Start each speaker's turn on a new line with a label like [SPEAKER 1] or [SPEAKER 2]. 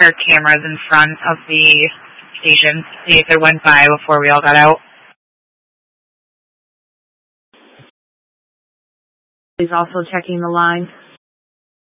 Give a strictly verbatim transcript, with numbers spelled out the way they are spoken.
[SPEAKER 1] her cameras in front of the station, see if it went by before we all got out.
[SPEAKER 2] He's also checking the line.